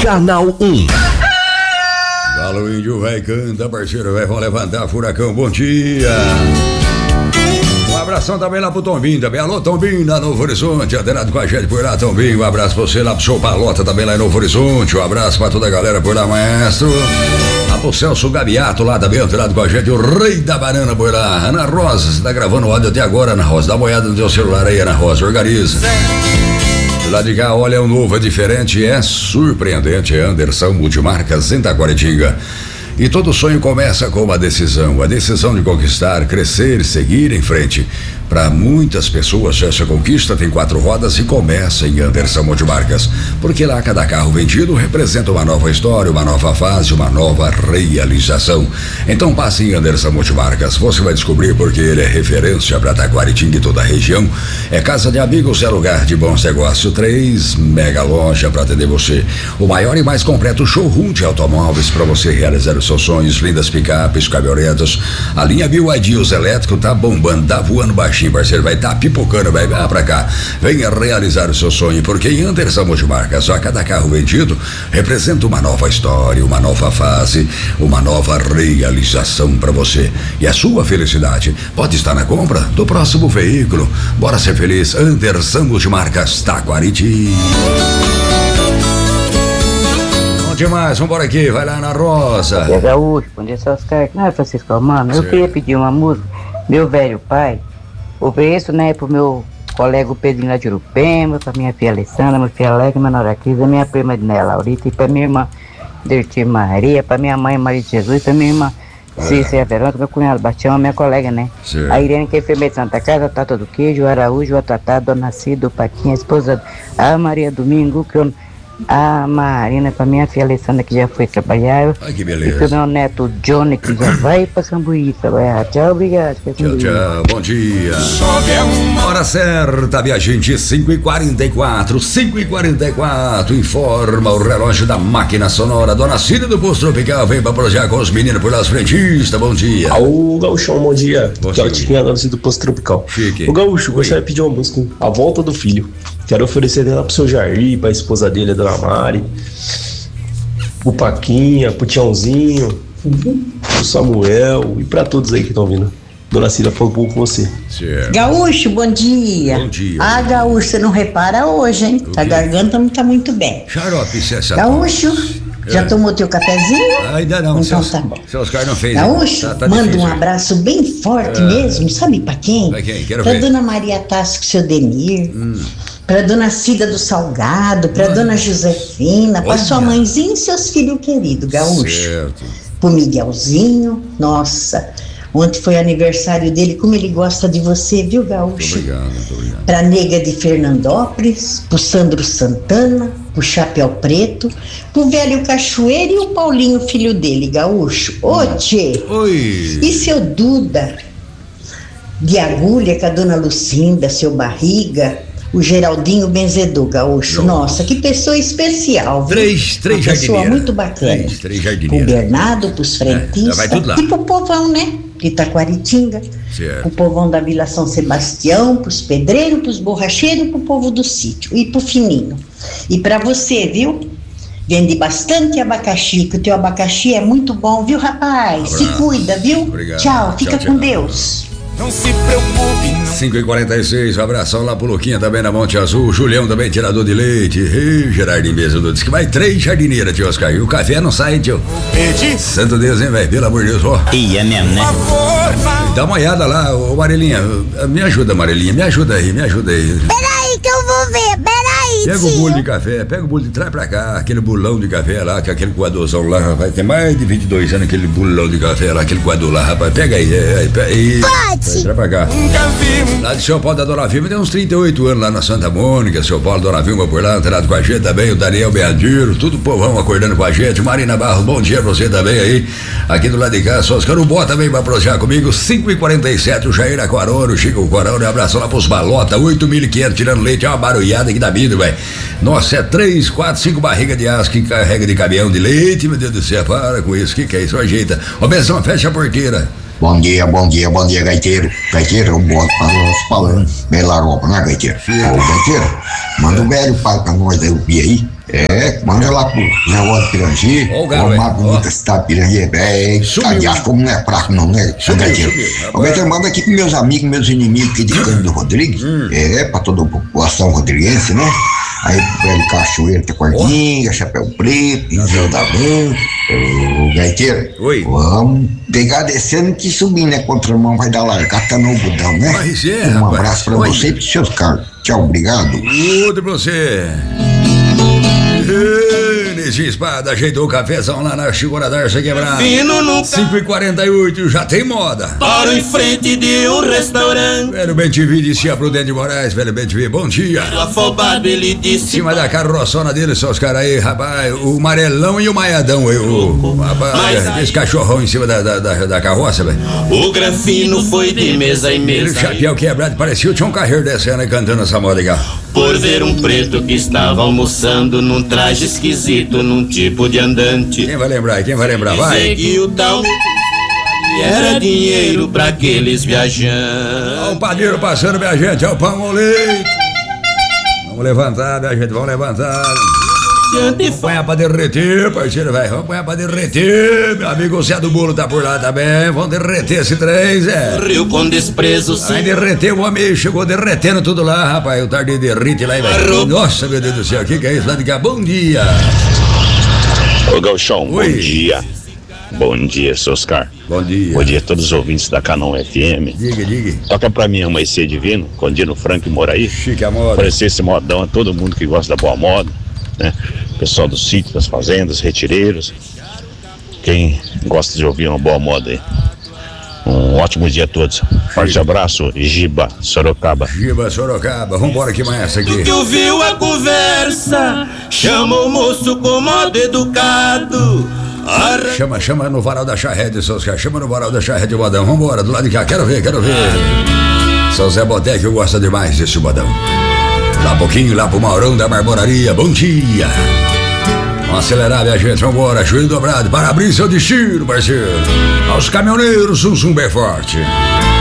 Canal 1. Alô, índio, vai, canta, parceiro, vai, vão levantar, furacão, bom dia. Um abração também lá pro Tombinho, também, alô, Tombinho, lá no Novo Horizonte, adenado com a gente por lá, Tombinho, um abraço pra você lá pro seu Palota, também lá em Novo Horizonte, um abraço pra toda a galera por lá, maestro. Lá pro Celso Gabiato, lá também, adenado com a gente, o rei da banana por lá. Ana Rosa, você tá gravando o áudio até agora, Ana Rosa, dá uma olhada no teu celular aí, Ana Rosa, organiza. Lá de cá, olha, é um novo, é diferente, é surpreendente. Anderson Multimarcas em Taquaritinga. E todo sonho começa com uma decisão. A decisão de conquistar, crescer, seguir em frente. Para muitas pessoas, essa conquista tem 4 rodas e começa em Anderson Multimarcas. Porque lá cada carro vendido representa uma nova história, uma nova fase, uma nova realização. Então passe em Anderson Multimarcas. Você vai descobrir porque ele é referência para Taquaritinga e toda a região. É casa de amigos, é lugar de bons negócios. 3 mega loja para atender você. O maior e mais completo showroom de automóveis para você realizar os seus sonhos. Lindas picapes, caminhonetas. A linha BYD, os elétricos tá bombando, tá voando baixinho, parceiro, vai tá pipocando, vai pra cá. Venha realizar o seu sonho, porque em Anderson Multimarcas, a cada carro vendido representa uma nova história, uma nova fase, uma nova realização para você. E a sua felicidade pode estar na compra do próximo veículo. Bora ser feliz, Anderson Multimarcas, Taquaritinga. Demais, vambora aqui, vai lá na Rosa. Bom dia, Gaúcho, bom dia, seu Oscar. Não, Francisco Almano, eu queria pedir uma música, meu velho pai. Ofereço, né, pro meu colega o Pedrinho lá de Urupema, pra minha filha Alessandra, minha filha Aleca, minha nora Cris, a minha prima Edneia Laurita, e pra minha irmã Derti Maria, pra minha mãe Maria de Jesus, pra minha irmã Cícera Verônica, meu cunhado Bastião, minha colega, né? Certo. A Irene, que é enfermeira de Santa Casa, Tata do Queijo, o Araújo, a Tatá, Dona Cida, o Paquinha, a esposa, a Maria Domingo, que eu... A Marina, pra minha filha Alessandra, que já foi trabalhar. Ai, que beleza. E pro meu neto Johnny, que já vai pra Cambuí trabalhar. Tchau, obrigado. Tchau, tchau, bom dia. Hora certa, minha gente, 5h44, 5h44, informa o relógio da máquina sonora. Dona Cida do Posto Tropical vem pra projetar com os meninos por lá, os frentistas, bom dia. Ô, Gaúchão, bom dia. Que é o Tiquinho Dona Cida do Posto Tropical. Chique. Ô, Gaúcho, gostaria de pedir uma música, A Volta do Filho. Quero oferecer dela pro seu Jair, pra esposa dele, a Dona Mari, pro Paquinha, pro Tiãozinho, pro Samuel e pra todos aí que estão vindo. Dona Cida, foi bom com você. Certo. Gaúcho, bom dia. Bom dia. Ah, Gaúcho, você não repara hoje, hein? A garganta não tá muito bem. Xarope, César. Gaúcho, já tomou teu cafezinho? Ainda não, então Celso, tá bom. Seu Oscar não fez. Gaúcho, tá manda difícil, um abraço bem forte mesmo, sabe pra quem? Pra quem? Quero pra ver. Dona Maria Tasco, seu Denir. Pra Dona Cida do Salgado, pra Dona Josefina, pra sua mãezinha e seus filhos queridos, Gaúcho. Certo. Pro Miguelzinho, nossa, ontem foi aniversário dele, como ele gosta de você, viu, Gaúcho? Muito obrigado. Pra Nega de Fernandópolis, pro Sandro Santana, pro Chapéu Preto, pro Velho Cachoeiro e o Paulinho, filho dele, Gaúcho. Ô, tchê! Oi! E seu Duda, de Agulha, com a Dona Lucinda, seu Barriga, o Geraldinho Benzedor, Gaúcho. Nossa, que pessoa especial, viu? Três uma pessoa jardineiras. muito bacana. Três Pro jardineiras. Bernardo, pros frentistas, vai tudo lá. e pro povão, né? De Taquaritinga, Certo. pro povão da Vila São Sebastião, pros pedreiros, pros borracheiros, pro povo do sítio e pro fininho. E pra você, viu? Vende bastante abacaxi, que o teu abacaxi é muito bom, viu, rapaz? Se cuida, viu? Obrigado. Tchau, fica Tchau, com tchau. Deus. Não se preocupe, não. 5h46, um abração lá pro Luquinha também na Monte Azul, Julião também, tirador de leite. Ei, Gerardinho Benzedor, disse que vai 3 jardineiras, tio Oscar, e o café não sai, tio. Santo Deus, hein, velho, pelo amor de Deus, ó. E é mesmo, né? Dá uma olhada lá, ô Marilinha, me ajuda, Marilinha, me ajuda aí. Peraí que eu vou ver, peraí, Pega o bolo de café, pega o bolo de traz pra cá, aquele bolão de café lá, que aquele coadorzão lá, rapaz, tem mais de 22 anos aquele bolão de café lá, aquele coador lá, rapaz, pega aí, Pode. traz pra cá. Lá de São Paulo da Dona Vilma tem uns 38 anos lá na Santa Mônica, São Paulo, Dona Vilma por lá, antenado com a gente também, o Daniel Beadiro, tudo o povão acordando com a gente, Marina Barros, bom dia pra você também aí, aqui do lado de cá, só os Carubó também vai projetar comigo, 5h47, o Jair Aquaroro, o Chico Corão, um abraço lá pros Balota, 8.500 tirando leite, é uma barulhada aqui da vida, velho. Nossa, é 3, 4, 5 barrigas de aço que carrega de caminhão de leite, meu Deus do céu, para com isso, que é isso, ajeita. Ô, Benzão, fecha a porteira. Bom dia, gaiteiro. Gaiteiro, eu boto para nós falando. Bela roupa, né, gaiteiro? Ô, gaiteiro, manda um velho pai pra nós ouvir aí. Manda Manda lá pro Zé Roda Pirangi. Ó, o o galo, Mago bonita cidade Pirangi. Aliás, como não é fraco, não, né? Sumiu. O Gaiteiro manda aqui pros meus amigos, meus inimigos aqui de Cândido Rodrigues. Pra toda a população rodriguense, né? Aí pro velho Cachoeiro, Tecorninha, Chapéu Preto, Isel da Branca. O Gaiteiro. Oi. Vamos pegar descendo que subir, né? Contramão vai dar largata no budão, né? Mas Um abraço pra você e pros seus caros. Tchau, obrigado. Tudo pra você. Nesse espada, ajeitou o cafezão lá na Chigora Darça Quebrada. 5h48, já tem moda. Paro em frente de um restaurante. Velho BenTV disse a Prudente Moraes, velho BenTV, bom dia. Afobado ele Em disse: cima da carroçona dele, só os caras aí, rapaz, o Marelão e o Maiadão, rapaz, esse cachorrão em cima da carroça, velho. o Granfino foi de mesa em Ele, mesa. chapéu quebrado, parecia o Tião Carreiro descendo e cantando essa moda legal. Por ver um preto que estava almoçando num traje esquisito, num tipo de andante. Quem vai lembrar? Vai. Seguiu o tal e era dinheiro pra aqueles viajantes. Olha o padeiro passando, minha gente, olha o pão ao leite. Vamos levantar, minha gente, vamos levantar. Vamos apanhar pra derreter, parceiro, velho. Vamos apanhar pra derreter. Meu amigo Zé do Bolo tá por lá também. Vamos derreter esse trem, Zé. Riu com desprezo, sim. Aí derreteu o homem, chegou derretendo tudo lá, rapaz. O tarde derrite lá, velho. Nossa, meu Deus do céu, o que é isso lá de cá? Bom dia. Ô Gauchão, Oi. bom dia. Bom dia, seu Oscar. Bom dia. Bom dia a todos os ouvintes da Canon FM. Diga. Toca pra mim Amanhecer Divino, com Dino Franco e Moraí. Chique a moda. Oferecer esse modão a todo mundo que gosta da boa moda, né? Pessoal do sítio, das fazendas, retireiros. Quem gosta de ouvir uma boa moda aí. Um ótimo dia a todos. Forte abraço, Giba, Sorocaba. Giba, Sorocaba. Vambora que mais essa aqui. Que ouviu a conversa, chamou o moço com modo educado. Chama no varal da charrete, seus caras. Chama no varal da charrete, bodão. Vambora, do lado de cá. Quero ver. Seu Zé Botec, eu gosto demais desse bodão. Lá pouquinho, lá pro Maurão da Marmoraria. Bom dia. Vamos acelerar, minha gente. Vambora, joelho dobrado. Para abrir seu destino, parceiro. Aos caminhoneiros, zum bem forte.